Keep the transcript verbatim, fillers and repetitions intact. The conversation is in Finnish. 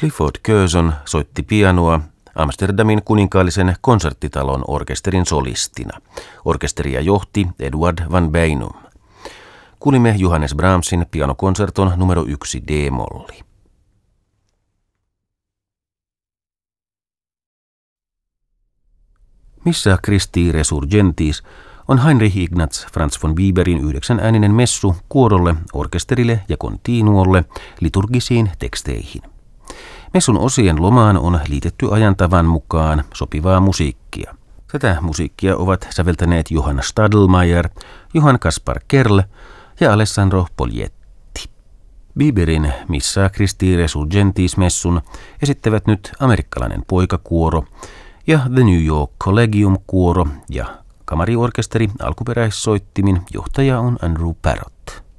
Clifford Curzon soitti pianoa Amsterdamin kuninkaallisen konserttitalon orkesterin solistina. Orkesteria johti Edward van Beinum. Kuulimme Johannes Brahmsin pianokonserton numero yksi D-molli. Missa Christi Resurgentis on Heinrich Ignaz Franz von Weberin yhdeksänääninen messu kuorolle, orkesterille ja continuolle liturgisiin teksteihin. Messun osien lomaan on liitetty ajantavan mukaan sopivaa musiikkia. Tätä musiikkia ovat säveltäneet Johann Stadelmeier, Johann Kaspar Kerl ja Alessandro Poglietti. Weberin Missa Christi Resurgentis -messun esittävät nyt amerikkalainen poikakuoro ja The New York Collegium-kuoro ja kamariorkesteri alkuperäissoittimin johtaja on Andrew Parrott.